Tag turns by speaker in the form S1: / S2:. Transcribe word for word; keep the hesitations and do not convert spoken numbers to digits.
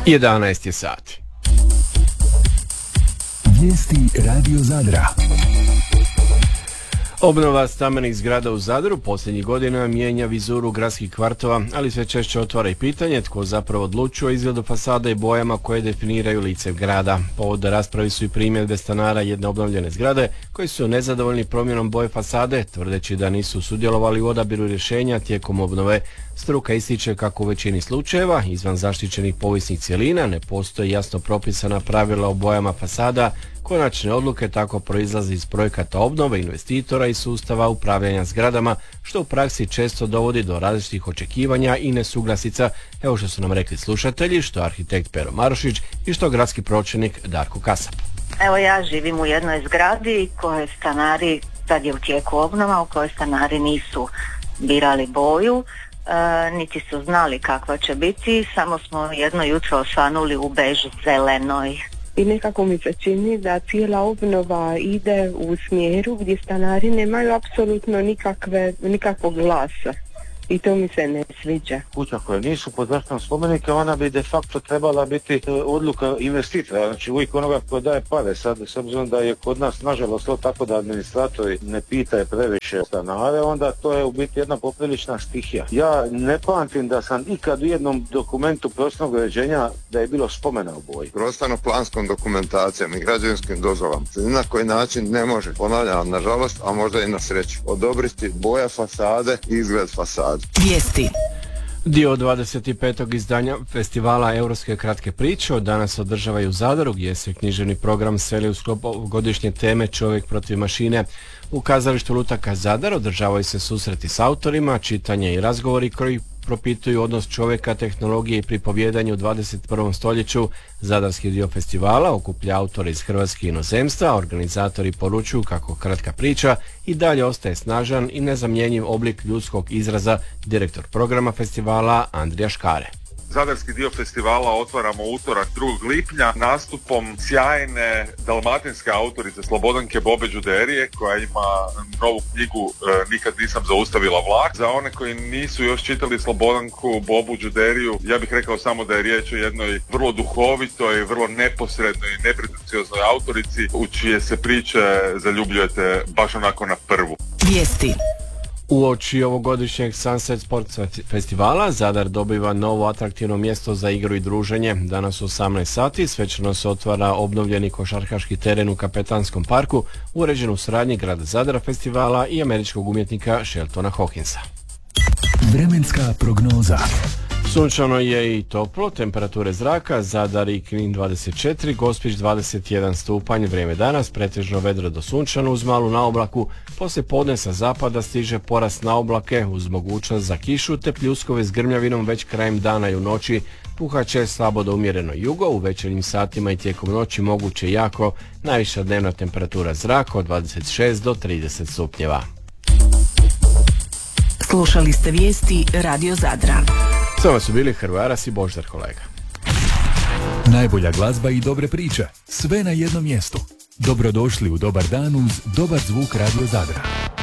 S1: jedanaest je sati.
S2: Vijesti Radio Zadra.
S1: Obnova stambenih zgrada u Zadru posljednjih godina mijenja vizuru gradskih kvartova, ali sve češće otvara i pitanje tko zapravo odlučuje o izgledu fasada i bojama koje definiraju lice grada. Povod raspravi su i primjedbe stanara jedne obnovljene zgrade koji su nezadovoljni promjenom boje fasade, tvrdeći da nisu sudjelovali u odabiru rješenja tijekom obnove. Struka ističe kako u većini slučajeva izvan zaštićenih povijesnih cjelina ne postoji jasno propisana pravila o bojama fasada. Konačne odluke tako proizlaze iz projekata obnove investitora i sustava upravljanja zgradama, što u praksi često dovodi do različitih očekivanja i nesuglasica, evo što su nam rekli slušatelji, što arhitekt Pero Marušić i što gradski pročelnik Darko Kasap.
S3: Evo ja živim u jednoj zgradi koje stanari, sad je u tijeku obnova, u kojoj stanari nisu birali boju, e, niti su znali kakva će biti, samo smo jedno jutro osvanuli u bež zelenoj.
S4: I nekako mi se čini da cijela obnova ide u smjeru gdje stanari nemaju apsolutno nikakve, nikakvog glasa. I to mi se ne sviđa.
S5: Kuća koje nisu pod zaštitom spomenika, ona bi de facto trebala biti odluka investitora, znači uvijek onoga ko daje pare. Sad, s obzirom da je kod nas nažalost to tako da administratori ne pitaju previše stanare, onda to je u biti jedna poprilična stihija. Ja ne pamtim da sam ikad u jednom dokumentu prostornog uređenja da je bilo spomena o boji.
S6: Prostorno-planskom dokumentacijom i građevinskim dozvolama se ni na koji način ne može, ponavljam nažalost, a možda i na sreću, odobriti boja fasade i izgled fasade.
S7: Vijesti.
S1: Dio dvadeset petog izdanja festivala Europske kratke priče od danas održava i u Zadaru, gdje se književni program seli u sklopu godišnje teme Čovjek protiv mašine. U kazalištu Lutaka Zadar održavaju se susreti s autorima, čitanje i razgovori koji propituju odnos čovjeka, tehnologije i pripovjedanju u dvadeset prvom stoljeću. Zadarski dio festivala okuplja autore iz Hrvatske i inozemstva, organizatori poručuju kako kratka priča i dalje ostaje snažan i nezamjenjiv oblik ljudskog izraza, direktor programa festivala Andrija Škare.
S8: Zadarski dio festivala otvaramo utorak drugog lipnja nastupom sjajne dalmatinske autorice Slobodanke Bobe Đuderije, koja ima novu knjigu e, Nikad nisam zaustavila vlak. Za one koji nisu još čitali Slobodanku Bobu Đuderiju, ja bih rekao samo da je riječ o jednoj vrlo duhovitoj, vrlo neposrednoj i nepretencioznoj autorici u čije se priče zaljubljujete baš onako na prvu.
S7: Vijesti.
S1: Uoči ovogodišnjeg Sunset Sports festivala Zadar dobiva novo atraktivno mjesto za igru i druženje. Danas u osamnaest sati svečano se otvara obnovljeni košarkaški teren u Kapetanskom parku, uređen u suradnji grada Zadra festivala i američkog umjetnika Sheltona Hawkinsa.
S2: Vremenska prognoza.
S1: Sunčano je i toplo, temperature zraka, Zadar i Knin dvadeset četiri, Gospić dvadeset jedan stupanj, vrijeme danas pretežno vedro do sunčano uz malu naoblaku, poslije podne sa zapada stiže porast naoblake uz mogućnost za kišu te pljuskove s grmljavinom već krajem dana i u noći, puhaće slabo do umjereno jugo, u večernjim satima i tijekom noći moguće jako, najviša dnevna temperatura zraka od dvadeset šest do trideset stupnjeva.
S7: Slušali ste vijesti Radio Zadra.
S1: S vama su bili Hrvaras i Boždar kolega.
S2: Najbolja glazba i dobre priče, sve na jednom mjestu. Dobrodošli u dobar dan uz dobar zvuk Radio Zadra.